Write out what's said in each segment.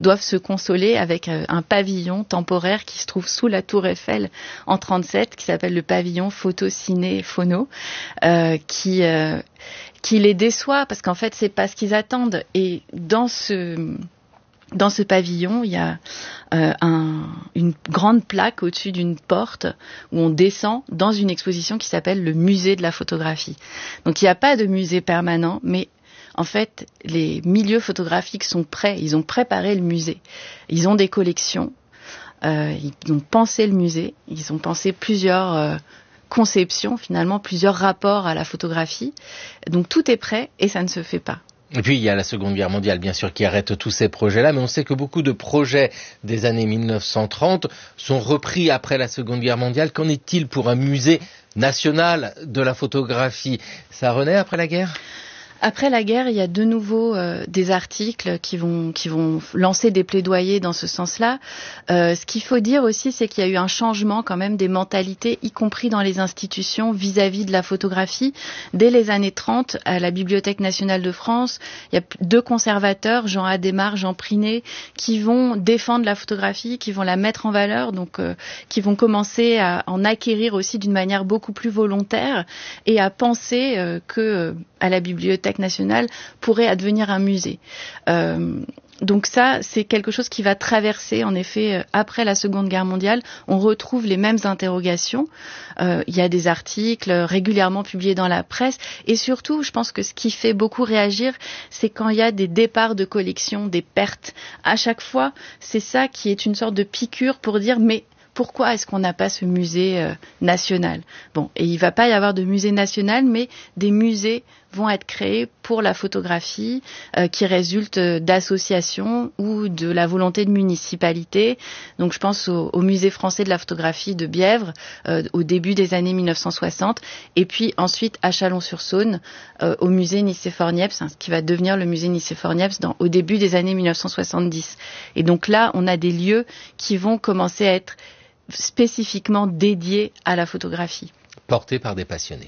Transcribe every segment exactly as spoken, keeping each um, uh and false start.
doivent se consoler avec un pavillon temporaire qui se trouve sous la tour Eiffel en trente-sept, qui s'appelle le pavillon Photo Ciné Phono, euh, qui euh, qui les déçoit parce qu'en fait c'est pas ce qu'ils attendent. Et dans ce Dans ce pavillon, il y a euh, un, une grande plaque au-dessus d'une porte où on descend dans une exposition qui s'appelle le musée de la photographie. Donc il n'y a pas de musée permanent, mais en fait, les milieux photographiques sont prêts. Ils ont préparé le musée. Ils ont des collections. Euh, ils ont pensé le musée. Ils ont pensé plusieurs euh, conceptions, finalement, plusieurs rapports à la photographie. Donc tout est prêt et ça ne se fait pas. Et puis il y a la Seconde Guerre mondiale, bien sûr, qui arrête tous ces projets-là, mais on sait que beaucoup de projets des années mille neuf cent trente sont repris après la Seconde Guerre mondiale. Qu'en est-il pour un musée national de la photographie? Ça renaît après la guerre ? Après la guerre, il y a de nouveau euh, des articles qui vont qui vont lancer des plaidoyers dans ce sens-là. Euh, ce qu'il faut dire aussi, c'est qu'il y a eu un changement quand même des mentalités, y compris dans les institutions vis-à-vis de la photographie. Dès les années trente, à la Bibliothèque nationale de France, il y a deux conservateurs, Jean Adhémar, Jean Prinet, qui vont défendre la photographie, qui vont la mettre en valeur, donc euh, qui vont commencer à en acquérir aussi d'une manière beaucoup plus volontaire et à penser euh, que euh, à la Bibliothèque nationale pourrait advenir un musée. Euh, donc ça, c'est quelque chose qui va traverser, en effet, euh, après la Seconde Guerre mondiale. On retrouve les mêmes interrogations. Euh, il y a des articles régulièrement publiés dans la presse. Et surtout, je pense que ce qui fait beaucoup réagir, c'est quand il y a des départs de collection, des pertes. À chaque fois, c'est ça qui est une sorte de piqûre pour dire, mais pourquoi est-ce qu'on n'a pas ce musée euh, national ? Bon, et il ne va pas y avoir de musée national, mais des musées vont être créés pour la photographie euh, qui résultent d'associations ou de la volonté de municipalités. Donc je pense au, au musée français de la photographie de Bièvre euh, au début des années mille neuf cent soixante et puis ensuite à Chalon-sur-Saône euh, au musée Nicéphore-Niepce, hein, qui va devenir le musée Nicéphore-Niepce dans, au début des années mille neuf cent soixante-dix. Et donc là, on a des lieux qui vont commencer à être spécifiquement dédiés à la photographie. Portés par des passionnés.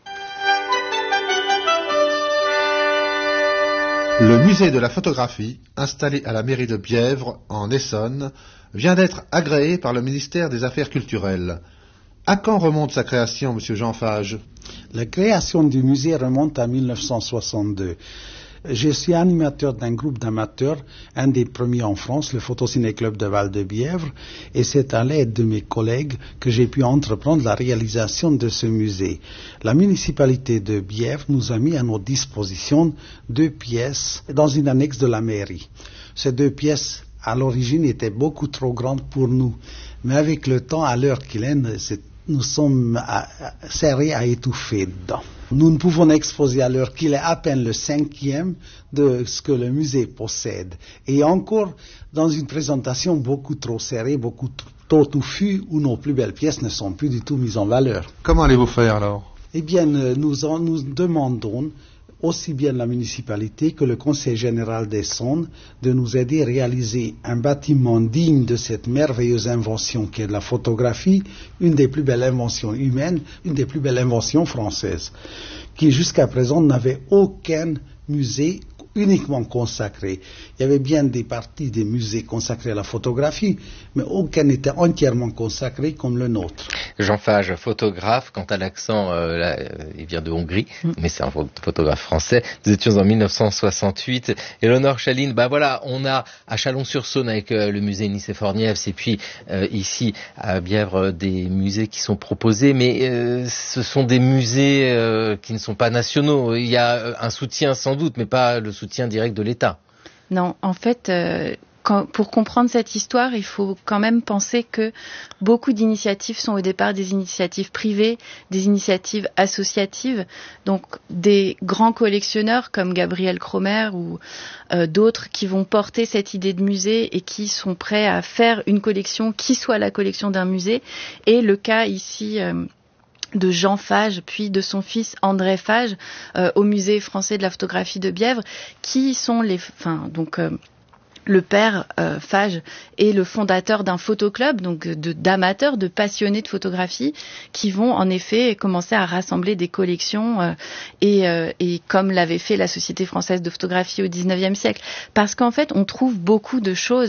Le musée de la photographie, installé à la mairie de Bièvre, en Essonne, vient d'être agréé par le ministère des Affaires culturelles. À quand remonte sa création, monsieur Jean Fage ? La création du musée remonte à mille neuf cent soixante-deux. Je suis animateur d'un groupe d'amateurs, un des premiers en France, le Photociné Club de Val-de-Bièvre, et c'est à l'aide de mes collègues que j'ai pu entreprendre la réalisation de ce musée. La municipalité de Bièvre nous a mis à notre disposition deux pièces dans une annexe de la mairie. Ces deux pièces, à l'origine, étaient beaucoup trop grandes pour nous, mais avec le temps, à l'heure qu'il est, nous sommes à, à, serrés à étouffer dedans. Nous ne pouvons exposer à l'heure qu'il est à peine le cinquième de ce que le musée possède. Et encore dans une présentation beaucoup trop serrée, beaucoup trop touffue, où nos plus belles pièces ne sont plus du tout mises en valeur. Comment allez-vous faire alors ? Eh bien, nous, en, nous demandons aussi bien la municipalité que le Conseil général d'Essonne de nous aider à réaliser un bâtiment digne de cette merveilleuse invention qu'est la photographie, une des plus belles inventions humaines, une des plus belles inventions françaises, qui jusqu'à présent n'avait aucun musée uniquement consacré. Il y avait bien des parties des musées consacrés à la photographie, mais aucun n'était entièrement consacré comme le nôtre. Jean Fage, photographe, quant à l'accent, euh, là, il vient de Hongrie, mm. mais c'est un photographe français. Nous étions en mille neuf cent soixante-huit. Éléonore Chaline, bah voilà, on a à Chalon-sur-Saône avec euh, le musée Nicéphore-Niepce et puis euh, ici à Bièvre des musées qui sont proposés, mais euh, ce sont des musées euh, qui ne sont pas nationaux. Il y a un soutien sans doute, mais pas le soutien direct de l'État. Non, en fait, euh, quand, pour comprendre cette histoire, il faut quand même penser que beaucoup d'initiatives sont au départ des initiatives privées, des initiatives associatives, donc des grands collectionneurs comme Gabriel Cromer ou euh, d'autres qui vont porter cette idée de musée et qui sont prêts à faire une collection qui soit la collection d'un musée. Et le cas ici... Euh, de Jean Fage, puis de son fils André Fage, euh, au musée français de la photographie de Bièvre, qui sont les, enfin, donc, euh, le père euh, Fage est le fondateur d'un photoclub, donc de, d'amateurs, de passionnés de photographie, qui vont en effet commencer à rassembler des collections euh, et, euh, et comme l'avait fait la Société française de photographie au dix-neuvième siècle. Parce qu'en fait, on trouve beaucoup de choses